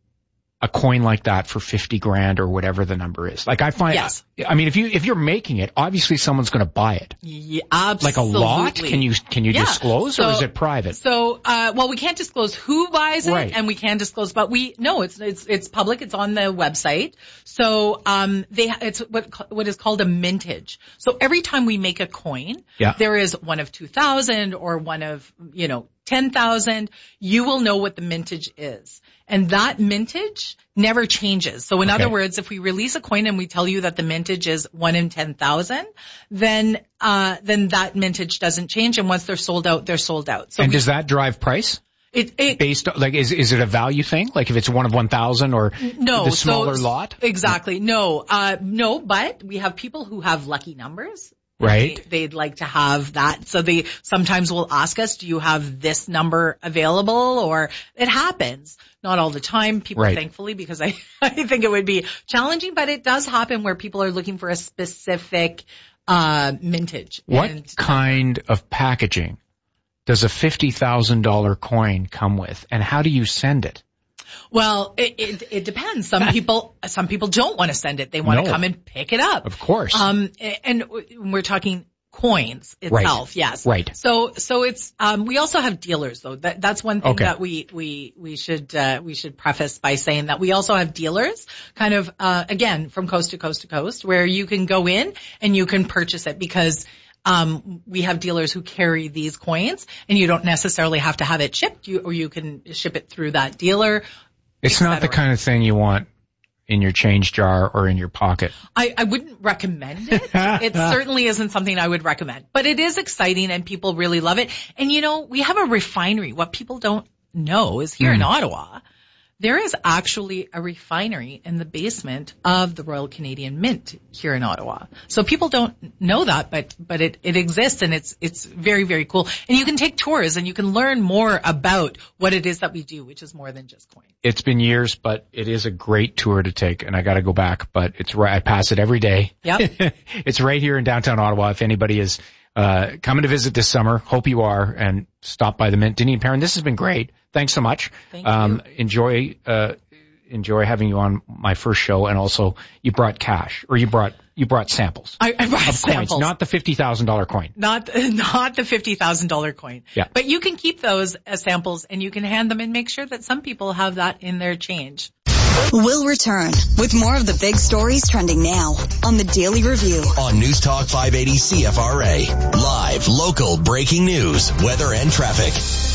a coin like that for fifty grand or whatever the number is? Like I find, yes. I mean, if you, if you're making it, obviously someone's going to buy it. Yeah, absolutely. Like a lot? Can you, can you yeah. disclose so, or is it private? So, uh, well, we can't disclose who buys it right. and we can disclose, but we, no, it's, it's, it's public. It's on the website. So, um, they, it's what, what is called a mintage. So every time we make a coin, yeah. there is one of two thousand or one of, you know, ten thousand. You will know what the mintage is. And that mintage never changes. So in okay. other words, if we release a coin and we tell you that the mintage is one in ten thousand, then, uh, then that mintage doesn't change. And once they're sold out, they're sold out. So and we, does that drive price? It, it, Based on, like, is, is it a value thing? Like if it's one of one thousand or no, the smaller so, lot? Exactly. No, uh, no, but we have people who have lucky numbers. Right. They, they'd like to have that. So they sometimes will ask us, do you have this number available? Or it happens. Not all the time, people, right. thankfully, because I, I think it would be challenging, but it does happen where people are looking for a specific, uh, mintage. What and, kind of packaging does a fifty thousand dollars coin come with? And how do you send it? Well, it, it, it depends. Some people, some people don't want to send it. They want no. to come and pick it up. Of course. Um, and we're talking coins itself. Right. Yes. Right. So, so it's, um, we also have dealers though. That, that's one thing okay. that we, we, we should, uh, we should preface by saying that we also have dealers kind of, uh, again, from coast to coast to coast where you can go in and you can purchase it because Um, we have dealers who carry these coins and you don't necessarily have to have it shipped you, or you can ship it through that dealer. It's not the kind of thing you want in your change jar or in your pocket. I, I wouldn't recommend it. It certainly isn't something I would recommend, but it is exciting and people really love it. And you know, we have a refinery. What people don't know is here mm. in Ottawa, there is actually a refinery in the basement of the Royal Canadian Mint here in Ottawa. So people don't know that, but, but it, it exists and it's, it's very, very cool. And you can take tours and you can learn more about what it is that we do, which is more than just coin. It's been years, but it is a great tour to take and I got to go back, but it's right. I pass it every day. Yep. It's right here in downtown Ottawa. If anybody is, uh, coming to visit this summer, hope you are, and stop by the Mint. Denise Perrin, this has been great. Thanks so much. Thank um, you. Enjoy, uh, enjoy having you on my first show. And also you brought cash or you brought, you brought samples. I, I brought of samples. Coins, not the fifty thousand dollars coin. Not, not the fifty thousand dollars coin. Yeah. But you can keep those as samples and you can hand them and make sure that some people have that in their change. We'll return with more of the big stories trending now on the Daily Review. On News Talk five eighty C F R A. Live, local, breaking news, weather and traffic.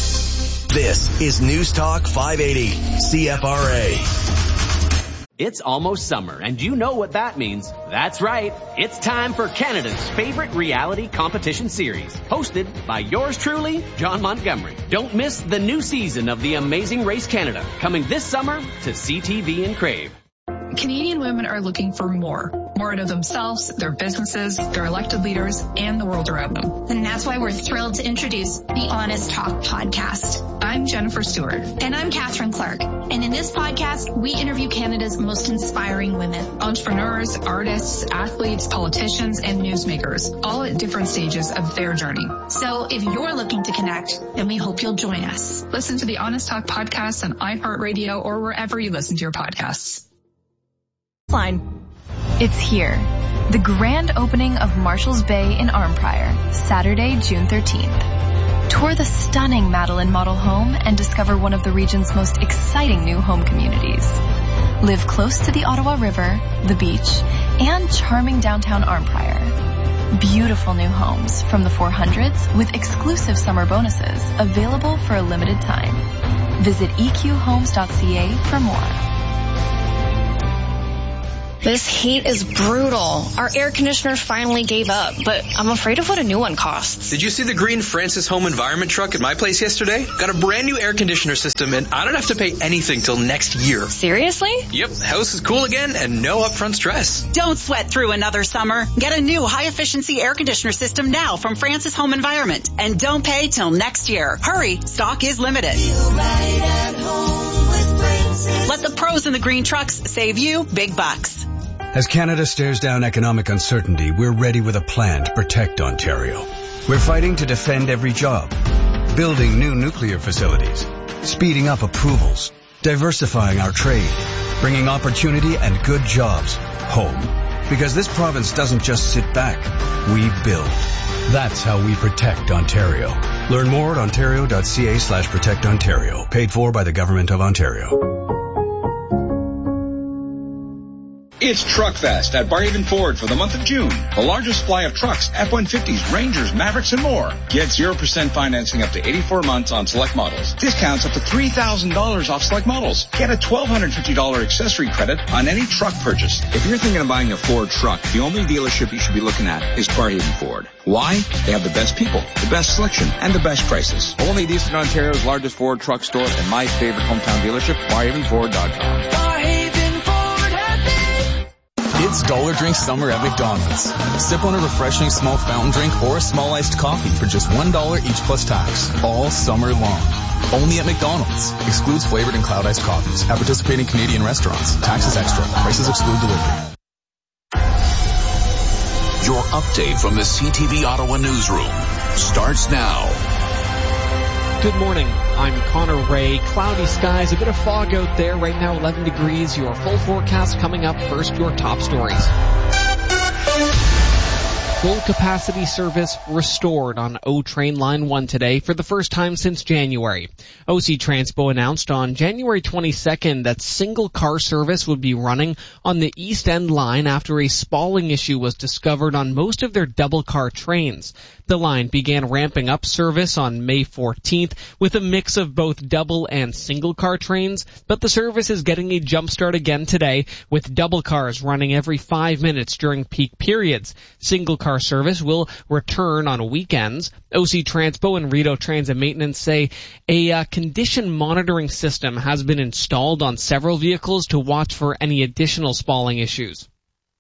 This is News Talk five eighty C F R A. It's almost summer, and you know what that means. That's right. It's time for Canada's favorite reality competition series, hosted by yours truly, John Montgomery. Don't miss the new season of The Amazing Race Canada, coming this summer to C T V and Crave. Canadian women are looking for more. More out of themselves, their businesses, their elected leaders, and the world around them. And that's why we're thrilled to introduce the Honest Talk podcast. I'm Jennifer Stewart. And I'm Catherine Clark. And in this podcast, we interview Canada's most inspiring women. Entrepreneurs, artists, athletes, politicians, and newsmakers, all at different stages of their journey. So if you're looking to connect, then we hope you'll join us. Listen to the Honest Talk podcast on iHeartRadio or wherever you listen to your podcasts. Fine. It's here. The grand opening of Marshall's Bay in Arnprior, Saturday, June thirteenth. Tour the stunning Madeline Model Home and discover one of the region's most exciting new home communities. Live close to the Ottawa River, the beach, and charming downtown Arnprior. Beautiful new homes from the four hundreds with exclusive summer bonuses available for a limited time. Visit e q homes dot c a for more. This heat is brutal. Our air conditioner finally gave up, but I'm afraid of what a new one costs. Did you see the green Francis Home Environment truck at my place yesterday? Got a brand new air conditioner system, and I don't have to pay anything till next year. Seriously? Yep, house is cool again and no upfront stress. Don't sweat through another summer. Get a new high-efficiency air conditioner system now from Francis Home Environment, and don't pay till next year. Hurry, stock is limited. Right at home with Francis. Let the pros in the green trucks save you big bucks. As Canada stares down economic uncertainty, we're ready with a plan to protect Ontario. We're fighting to defend every job, building new nuclear facilities, speeding up approvals, diversifying our trade, bringing opportunity and good jobs home. Because this province doesn't just sit back, we build. That's how we protect Ontario. Learn more at ontario.ca slash protect Ontario. Paid for by the Government of Ontario. It's Truckfest at Barhaven Ford for the month of June. The largest supply of trucks, F one fifties, Rangers, Mavericks, and more. Get zero percent financing up to eighty-four months on select models. Discounts up to three thousand dollars off select models. Get a one thousand two hundred fifty dollars accessory credit on any truck purchase. If you're thinking of buying a Ford truck, the only dealership you should be looking at is Barhaven Ford. Why? They have the best people, the best selection, and the best prices. Only at Eastern Ontario's largest Ford truck store and my favorite hometown dealership, barhaven ford dot com. It's Dollar Drink Summer at McDonald's. Sip on a refreshing small fountain drink or a small iced coffee for just one dollar each plus tax, all summer long. Only at McDonald's. Excludes flavored and cloud iced coffees at participating Canadian restaurants. Taxes extra. Prices exclude delivery. Your update from the C T V Ottawa newsroom starts now. Good morning. I'm Connor Ray. Cloudy skies, a bit of fog out there. Right now, eleven degrees. Your full forecast coming up. First, your top stories. Full capacity service restored on O Train Line one today for the first time since January. O C Transpo announced on January twenty-second that single car service would be running on the East End line after a spalling issue was discovered on most of their double car trains. The line began ramping up service on May fourteenth with a mix of both double and single car trains, but the service is getting a jump start again today with double cars running every five minutes during peak periods. Single car service will return on weekends. O C Transpo and Rideau Transit Maintenance say a uh, condition monitoring system has been installed on several vehicles to watch for any additional spalling issues.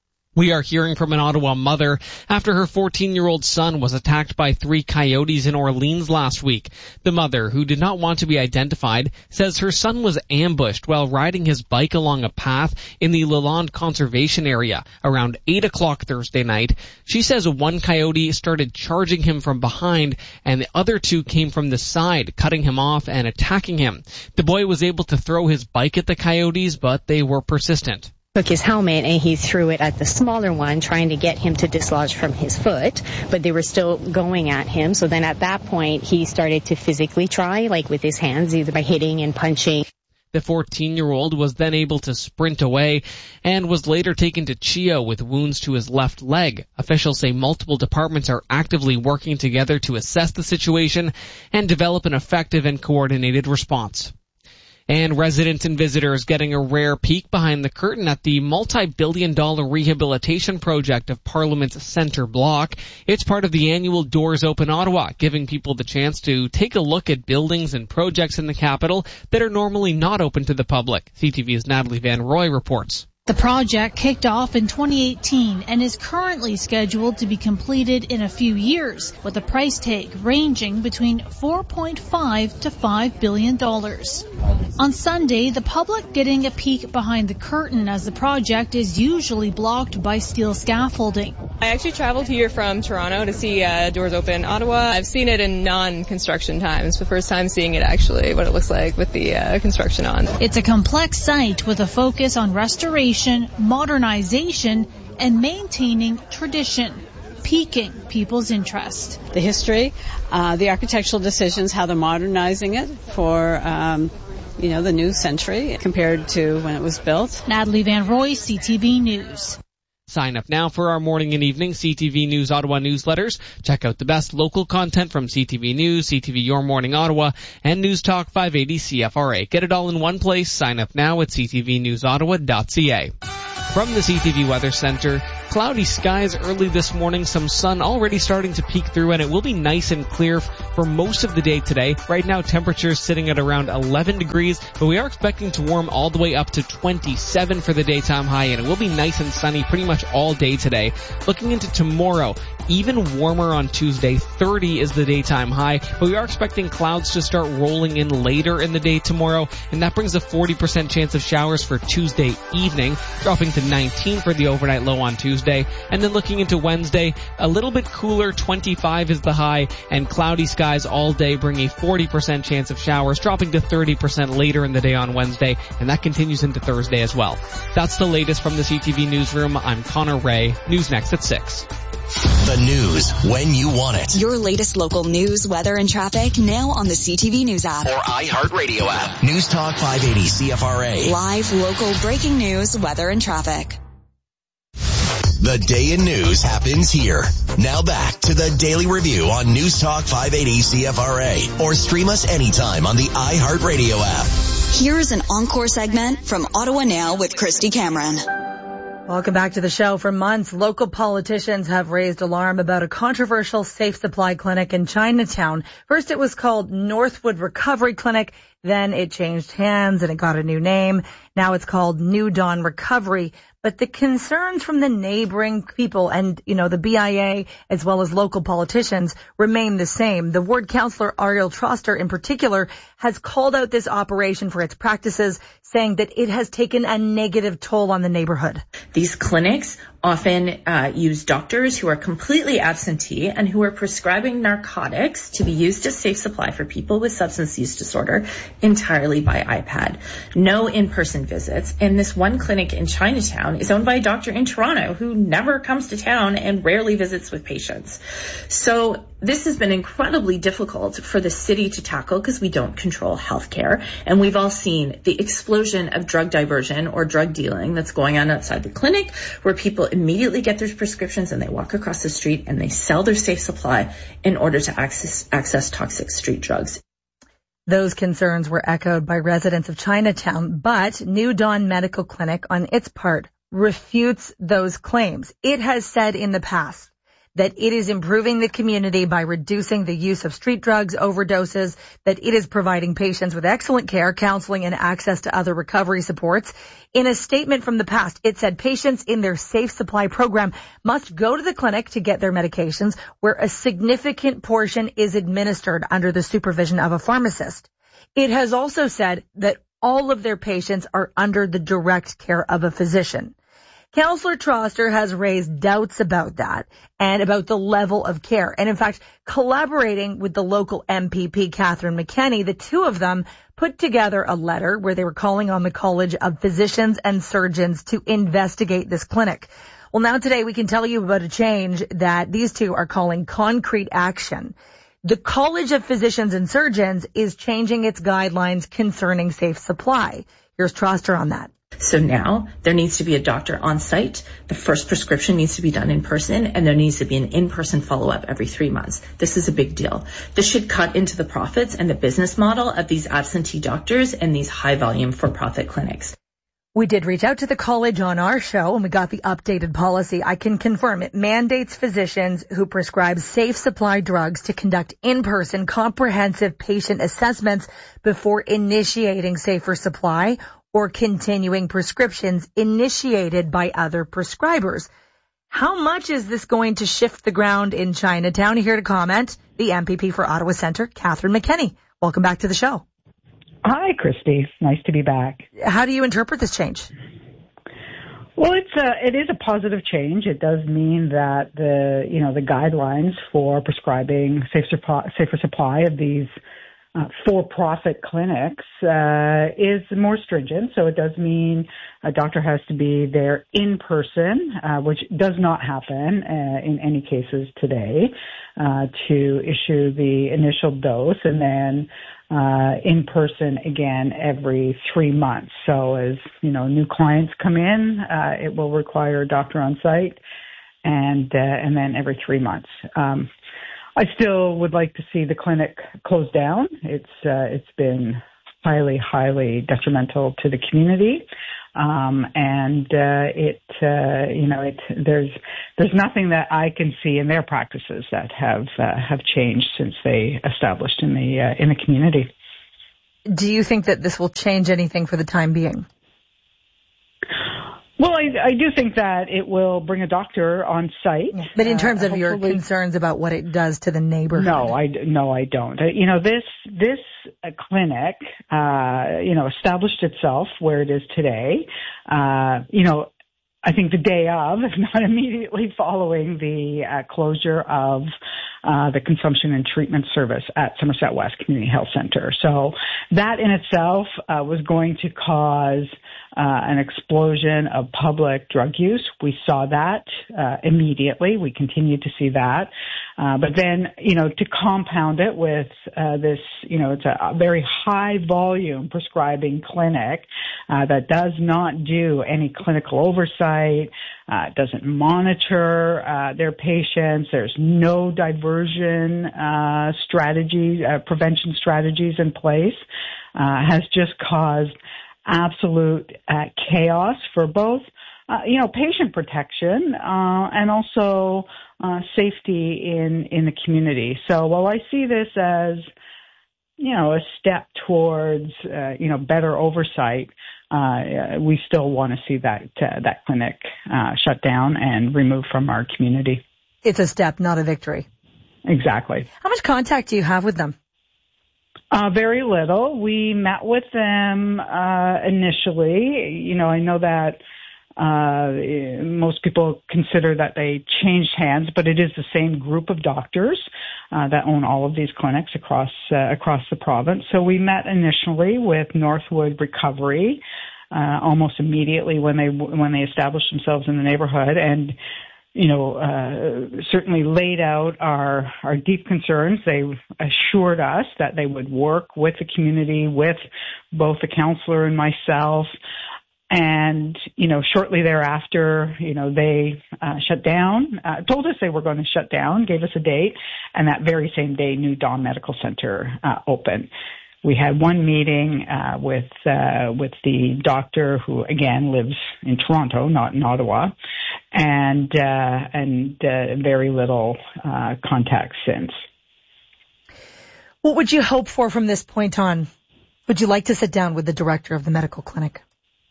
We are hearing from an Ottawa mother after her fourteen-year-old son was attacked by three coyotes in Orleans last week. The mother, who did not want to be identified, says her son was ambushed while riding his bike along a path in the Lalonde Conservation Area around eight o'clock Thursday night. She says one coyote started charging him from behind and the other two came from the side, cutting him off and attacking him. The boy was able to throw his bike at the coyotes, but they were persistent. Took his helmet and he threw it at the smaller one, trying to get him to dislodge from his foot, but they were still going at him. So then at that point, he started to physically try, like with his hands, either by hitting and punching. The fourteen-year-old was then able to sprint away and was later taken to CHEO with wounds to his left leg. Officials say multiple departments are actively working together to assess the situation and develop an effective and coordinated response. And residents and visitors getting a rare peek behind the curtain at the multi-billion dollar rehabilitation project of Parliament's Centre Block. It's part of the annual Doors Open Ottawa, giving people the chance to take a look at buildings and projects in the capital that are normally not open to the public. C T V's Natalie Van Roy reports. The project kicked off in twenty eighteen and is currently scheduled to be completed in a few years, with a price tag ranging between four point five to five billion dollars. On Sunday, the public getting a peek behind the curtain as the project is usually blocked by steel scaffolding. I actually traveled here from Toronto to see uh, Doors Open Ottawa. I've seen it in non-construction times. The first time seeing it actually, what it looks like with the uh, construction on. It's a complex site with a focus on restoration, modernization, and maintaining tradition, piquing people's interest. The history, uh, the architectural decisions, how they're modernizing it for um, you know, the new century compared to when it was built. Natalie Van Roy, C T V News. Sign up now for our morning and evening C T V News Ottawa newsletters. Check out the best local content from C T V News, C T V Your Morning Ottawa, and News Talk five eighty C F R A. Get it all in one place. Sign up now at c t v news ottawa dot c a. From the C T V Weather Center, cloudy skies early this morning, some sun already starting to peek through, and it will be nice and clear for most of the day today. Right now, temperatures sitting at around eleven degrees, but we are expecting to warm all the way up to twenty-seven for the daytime high, and it will be nice and sunny pretty much all day today. Looking into tomorrow, even warmer on Tuesday, thirty is the daytime high, but we are expecting clouds to start rolling in later in the day tomorrow, and that brings a forty percent chance of showers for Tuesday evening, dropping to nineteen for the overnight low on Tuesday. And then looking into Wednesday, a little bit cooler, twenty-five is the high, and cloudy skies all day bring a forty percent chance of showers, dropping to thirty percent later in the day on Wednesday, and that continues into Thursday as well. That's the latest from the C T V Newsroom. I'm Connor Ray. News next at six. The news when you want it. Your latest local news, weather, and traffic now on the C T V News app. Or iHeartRadio app. News Talk five eighty C F R A. Live, local, breaking news, weather, and traffic. The day in news happens here. Now back to the Daily Review on News Talk five eighty C F R A. Or stream us anytime on the iHeartRadio app. Here's an encore segment from Ottawa Now with Christy Cameron. Welcome back to the show. For months, local politicians have raised alarm about a controversial safe supply clinic in Chinatown. First, it was called Northwood Recovery Clinic. Then it changed hands and it got a new name. Now it's called New Dawn Recovery. But the concerns from the neighboring people and, you know, the B I A as well as local politicians remain the same. The ward councillor Ariel Troster in particular has called out this operation for its practices, saying that it has taken a negative toll on the neighborhood. These clinics often uh, use doctors who are completely absentee and who are prescribing narcotics to be used as safe supply for people with substance use disorder entirely by iPad. No in-person visits. And this one clinic in Chinatown is owned by a doctor in Toronto who never comes to town and rarely visits with patients. So this has been incredibly difficult for the city to tackle because we don't control healthcare. And we've all seen the explosion of drug diversion or drug dealing that's going on outside the clinic, where people immediately get their prescriptions and they walk across the street and they sell their safe supply in order to access, access toxic street drugs. Those concerns were echoed by residents of Chinatown, but New Dawn Medical Clinic, on its part, refutes those claims. It has said in the past that it is improving the community by reducing the use of street drugs, overdoses, that it is providing patients with excellent care, counseling, and access to other recovery supports. In a statement from the past, it said patients in their safe supply program must go to the clinic to get their medications, where a significant portion is administered under the supervision of a pharmacist. It has also said that all of their patients are under the direct care of a physician. Councillor Troster has raised doubts about that and about the level of care. And in fact, collaborating with the local M P P, Catherine McKenney, the two of them put together a letter where they were calling on the College of Physicians and Surgeons to investigate this clinic. Well, now today we can tell you about a change that these two are calling concrete action. The College of Physicians and Surgeons is changing its guidelines concerning safe supply. Here's Troster on that. So now there needs to be a doctor on site. The first prescription needs to be done in person, and there needs to be an in-person follow-up every three months. This is a big deal. This should cut into the profits and the business model of these absentee doctors and these high-volume for-profit clinics. We did reach out to the college on our show and we got the updated policy. I can confirm it mandates physicians who prescribe safe supply drugs to conduct in-person comprehensive patient assessments before initiating safer supply or continuing prescriptions initiated by other prescribers. How much is this going to shift the ground in Chinatown? Here to comment, the M P P for Ottawa Centre, Catherine McKenney. Welcome back to the show. Hi, Christy. Nice to be back. How do you interpret this change? Well, it's a, it is a positive change. It does mean that the, you know, the guidelines for prescribing safe supply, safer supply of these uh, for-profit clinics uh, is more stringent. So it does mean a doctor has to be there in person, uh, which does not happen uh, in any cases today, uh, to issue the initial dose, and then Uh, in person again every three months. So as, you know, new clients come in, uh, it will require a doctor on site, and, uh, and then every three months. Um, I still would like to see the clinic closed down. It's, uh, it's been highly, highly detrimental to the community. Um, and, uh, it, uh, you know, it, there's, there's nothing that I can see in their practices that have, uh, have changed since they established in the, uh, in the community. Do you think that this will change anything for the time being? Well, I, I do think that it will bring a doctor on site. Yeah. But in terms uh, of your concerns about what it does to the neighborhood? No, I, no, I don't. You know, this, this uh, clinic, uh, you know, established itself where it is today, uh, you know, I think the day of, if not immediately following the uh, closure of uh, the consumption and treatment service at Somerset West Community Health Center. So that in itself uh, was going to cause uh, an explosion of public drug use. We saw that uh, immediately. We continued to see that. Uh, but then, you know, to compound it with uh, this, you know, it's a very high volume prescribing clinic uh, that does not do any clinical oversight, uh, doesn't monitor uh, their patients. There's no diversion uh, strategies, uh, prevention strategies in place, uh, has just caused absolute uh, chaos for both, uh, you know, patient protection uh, and also uh, safety in, in the community. So while I see this as, you know, a step towards, uh, you know, better oversight, uh, we still want to see that uh, that clinic uh, shut down and removed from our community. It's a step, not a victory. Exactly. How much contact do you have with them? Uh, very little. We met with them uh, initially. You know, I know that uh, most people consider that they changed hands, but it is the same group of doctors uh, that own all of these clinics across uh, across the province. So we met initially with Northwood Recovery uh, almost immediately when they when they established themselves in the neighborhood, and you know, uh, certainly laid out our, our deep concerns. They assured us that they would work with the community, with both the counselor and myself. And, you know, shortly thereafter, you know, they uh, shut down, uh, told us they were going to shut down, gave us a date, and that very same day, New Dawn Medical Center uh, opened. We had one meeting uh, with uh, with the doctor who, again, lives in Toronto, not in Ottawa, and uh, and uh, very little uh, contact since. What would you hope for from this point on? Would you like to sit down with the director of the medical clinic?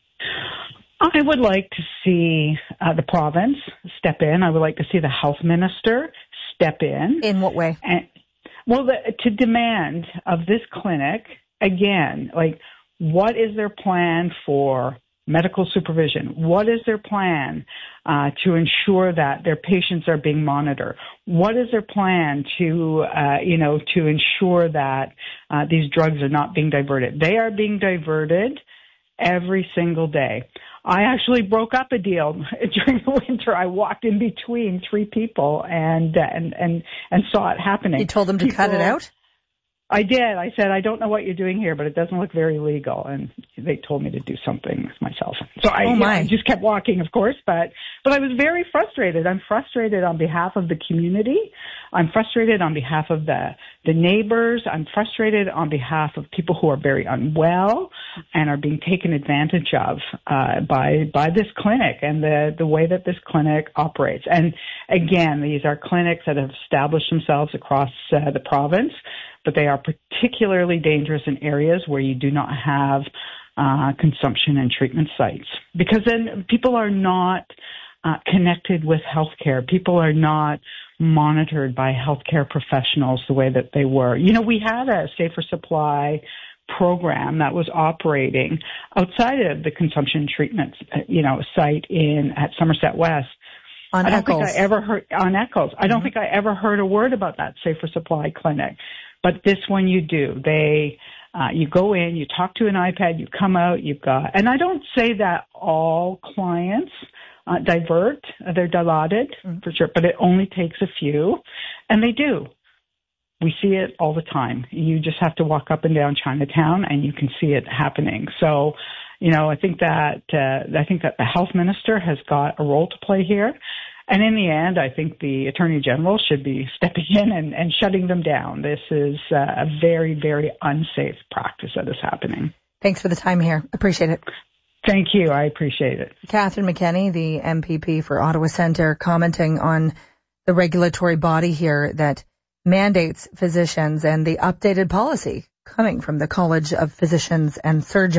I would like to see uh, the province step in. I would like to see the health minister step in. In what way? And, Well, the, to demand of this clinic, again, like, what is their plan for medical supervision? What is their plan uh, to ensure that their patients are being monitored? What is their plan to, uh, you know, to ensure that uh, these drugs are not being diverted? They are being diverted every single day. I actually broke up a deal during the winter. I walked in between three people and uh, and and and saw it happening. You told them to people, cut it out? I did. I said, I don't know what you're doing here, but it doesn't look very legal. And they told me to do something myself. So I, oh you know, my. I just kept walking, of course, but, but I was very frustrated. I'm frustrated on behalf of the community. I'm frustrated on behalf of the, the neighbors. I'm frustrated on behalf of people who are very unwell and are being taken advantage of, uh, by, by this clinic and the, the way that this clinic operates. And again, these are clinics that have established themselves across uh, the province, but they are particularly dangerous in areas where you do not have uh, consumption and treatment sites, because then people are not uh, connected with healthcare. People are not monitored by healthcare professionals the way that they were. You know, we had a safer supply program that was operating outside of the consumption treatment, you know, site in at Somerset West. On I don't Eccles. think I ever heard on Eccles. I don't Mm-hmm. think I ever heard a word about that Safer Supply clinic. But this one you do. They, uh, you go in, you talk to an iPad, you come out, you've got, and I don't say that all clients uh, divert, they're dilaudid mm-hmm. for sure, but it only takes a few, and they do. We see it all the time. You just have to walk up and down Chinatown and you can see it happening. So, you know, I think that, uh, I think that the health minister has got a role to play here. And in the end, I think the Attorney General should be stepping in and, and shutting them down. This is uh, a very, very unsafe practice that is happening. Thanks for the time here. Appreciate it. Thank you. I appreciate it. Catherine McKenney, the M P P for Ottawa Centre, commenting on the regulatory body here that mandates physicians and the updated policy coming from the College of Physicians and Surgeons